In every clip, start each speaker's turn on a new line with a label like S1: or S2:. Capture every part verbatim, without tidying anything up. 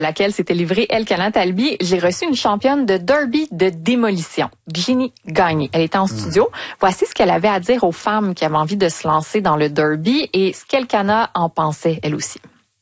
S1: laquelle s'était livrée Elkana Talbi, j'ai reçu une championne de derby de démolition, Ginny Gagné. Elle était en studio. Mmh. Voici ce qu'elle avait à dire aux femmes qui avaient envie de se lancer dans le derby et ce qu'Elkana en pensait, elle aussi.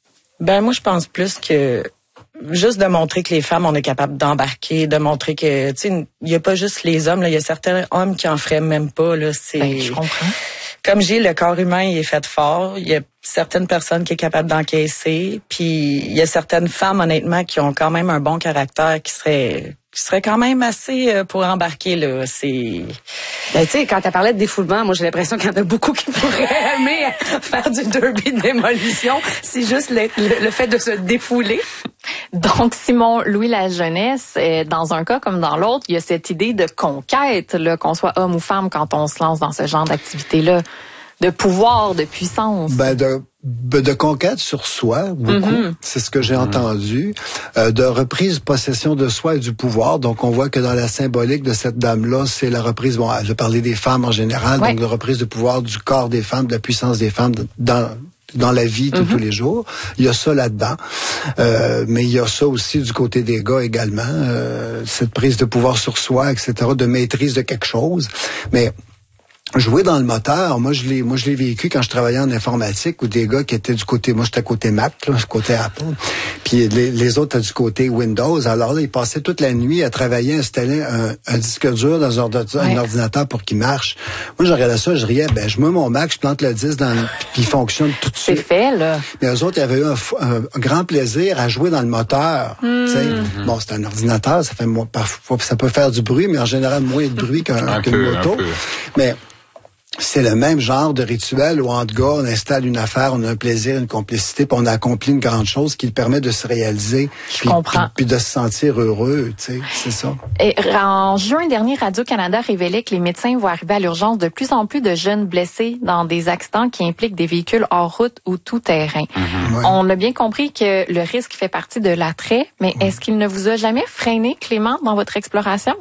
S2: Ben moi, je pense plus que juste de montrer que les femmes, on est capable d'embarquer, de montrer que, tu sais, il y a pas juste les hommes, là, il y a certains hommes qui en feraient même pas, là. C'est.
S1: Ben, je comprends.
S2: Comme j'ai le corps humain, il est fait fort. Il y a certaines personnes qui sont capables d'encaisser. Puis il y a certaines femmes, honnêtement, qui ont quand même un bon caractère, qui seraient qui seraient quand même assez euh, pour embarquer, là. C'est...
S3: Ben, tu sais, quand tu parlais de défoulement, moi, j'ai l'impression qu'il y en a beaucoup qui pourraient aimer faire du derby de démolition. C'est juste le, le, le fait de se défouler.
S1: Donc, Simon Louis La Jeunesse, euh, dans un cas comme dans l'autre, il y a cette idée de conquête, là, qu'on soit homme ou femme quand on se lance dans ce genre d'activité-là, de pouvoir, de puissance.
S4: Ben de de conquête sur soi, beaucoup. Mm-hmm. C'est ce que j'ai mm-hmm. entendu. Euh, de reprise, possession de soi et du pouvoir. Donc, on voit que dans la symbolique de cette dame-là, c'est la reprise, bon, je parlais des femmes en général, ouais. donc de reprise de pouvoir du corps des femmes, de la puissance des femmes dans dans la vie de mm-hmm. tous les jours. Il y a ça là-dedans. Euh, mais il y a ça aussi du côté des gars également. Euh, cette prise de pouvoir sur soi, et cetera, de maîtrise de quelque chose. Mais jouer dans le moteur, moi je l'ai moi je l'ai vécu quand je travaillais en informatique, où des gars qui étaient du côté, moi j'étais côté Mac, là, côté Apple, puis les, les autres étaient du côté Windows. Alors là, ils passaient toute la nuit à travailler, à installer un, un disque dur dans un ordinateur, ouais. un ordinateur pour qu'il marche. Moi je regardais ça, je riais, ben je mets mon Mac, je plante le disque dans le, puis il fonctionne tout de suite.
S1: C'est fait là.
S4: Mais eux autres, ils avaient eu un, un, un grand plaisir à jouer dans le moteur. Mm. Tu sais, mm-hmm. bon, c'est un ordinateur, ça fait parfois ça peut faire du bruit, mais en général moins de bruit qu'un, qu'une peu, moto. Mais c'est le même genre de rituel où, entre gars, on installe une affaire, on a un plaisir, une complicité, puis on a accompli une grande chose qui permet de se réaliser.
S1: Je
S4: puis,
S1: comprends.
S4: Puis, puis de se sentir heureux, tu sais, c'est ça.
S1: Et en juin dernier, Radio-Canada révélait que les médecins voient arriver à l'urgence de plus en plus de jeunes blessés dans des accidents qui impliquent des véhicules hors route ou tout terrain. Mm-hmm. Ouais. On a bien compris que le risque fait partie de l'attrait, mais mm-hmm. est-ce qu'il ne vous a jamais freiné, Clément, dans votre exploration?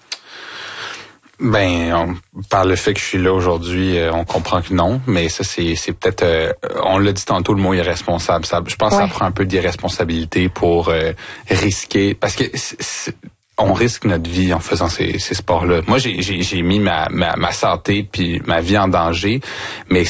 S5: Ben, on, par le fait que je suis là aujourd'hui, euh, on comprend que non, mais ça c'est c'est peut-être, euh, on l'a dit tantôt, le mot irresponsable. Ça, je pense ouais. que ça prend un peu d'irresponsabilité pour euh, risquer, parce que c'est, c'est, on risque notre vie en faisant ces, ces sports-là. Moi, j'ai j'ai, j'ai mis ma, ma ma santé puis ma vie en danger, mais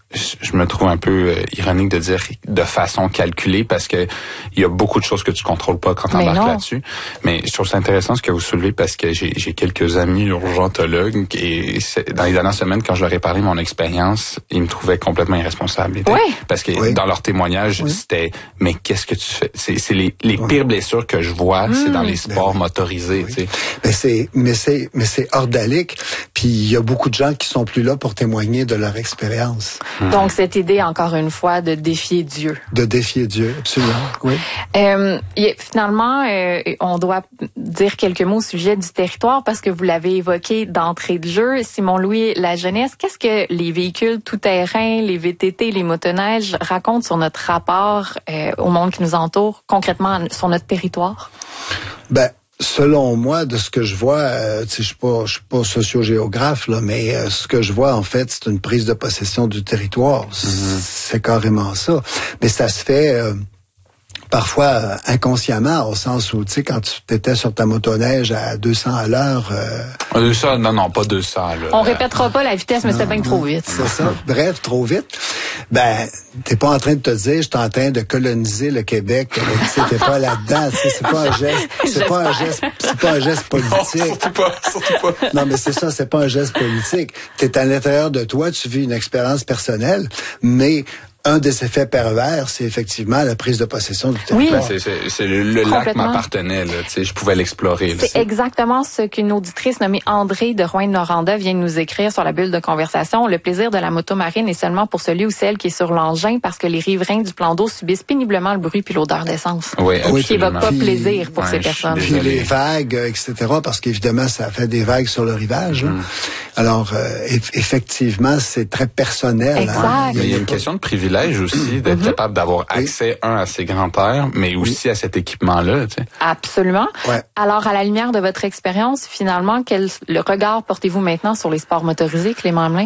S5: je me trouve un peu euh, ironique de dire de façon calculée, parce que il y a beaucoup de choses que tu contrôles pas quand tu embarques là-dessus. Mais je trouve ça intéressant ce que vous soulevez, parce que j'ai, j'ai quelques amis urgentologues et dans les dernières semaines, quand je leur ai parlé de mon expérience, ils me trouvaient complètement irresponsable.
S1: Oui.
S5: Parce que oui. dans leur témoignage, oui. c'était « mais qu'est-ce que tu fais ?» C'est, c'est les, les oui. pires blessures que je vois, mmh. c'est dans les sports ben, motorisés. Oui. Tu sais.
S4: Mais c'est mais c'est mais c'est ordalique. Puis il y a beaucoup de gens qui sont plus là pour témoigner de leur expérience.
S1: Donc, cette idée, encore une fois, de défier Dieu.
S4: De défier Dieu, absolument, oui.
S1: Euh, finalement, euh, on doit dire quelques mots au sujet du territoire, parce que vous l'avez évoqué d'entrée de jeu. Simon-Louis La Jeunesse, qu'est-ce que les véhicules tout-terrain, les V T T, les motoneiges racontent sur notre rapport euh, au monde qui nous entoure, concrètement sur notre territoire?
S4: Ben, selon moi, de ce que je vois, euh, tu sais, je suis pas, je suis pas sociogéographe là, mais euh, ce que je vois en fait, c'est une prise de possession du territoire. Mm-hmm. C'est carrément ça. Mais ça se fait euh, parfois euh, inconsciemment, au sens où, tu sais, quand tu étais sur ta motoneige à deux cents à l'heure. Euh,
S5: deux cents, non, non, pas deux cents. Là.
S1: On répétera pas la vitesse, mais c'était bien trop vite.
S4: C'est ça. Bref, trop vite. Ben, t'es pas en train de te dire, je suis en train de coloniser le Québec. Tu sais, t'es pas là-dedans. C'est pas un geste, c'est pas un geste, c'est pas un geste politique.
S5: Non, surtout pas, surtout pas.
S4: Non, mais c'est ça, c'est pas un geste politique. T'es à l'intérieur de toi, tu vis une expérience personnelle, mais un des effets pervers, c'est effectivement la prise de possession du territoire.
S1: Oui.
S5: C'est, c'est, c'est le, le lac m'appartenait, là, tu sais, je pouvais l'explorer.
S1: C'est là, exactement ce qu'une auditrice nommée André de Rouyn-Noranda vient de nous écrire sur la bulle de conversation. Le plaisir de la moto marine est seulement pour celui ou celle qui est sur l'engin, parce que les riverains du plan d'eau subissent péniblement le bruit puis l'odeur d'essence.
S5: Oui,
S1: absolument. Qui évoque pas puis, plaisir pour ouais, ces personnes.
S4: Puis les vagues, et cetera, parce qu'évidemment, ça fait des vagues sur le rivage. Mm. Alors, euh, effectivement, c'est très personnel.
S1: Exact.
S4: Hein.
S5: Mais il y a une question de privilège aussi, d'être mm-hmm. capable d'avoir accès, oui. un, à ces grands airs, mais aussi oui. à cet équipement-là. Tu sais.
S1: Absolument.
S4: Ouais.
S1: Alors, à la lumière de votre expérience, finalement, quel le regard portez-vous maintenant sur les sports motorisés, Clément Hamelin?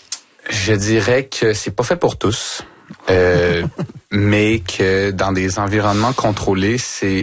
S5: Je dirais que c'est pas fait pour tous. Euh, mais que dans des environnements contrôlés, c'est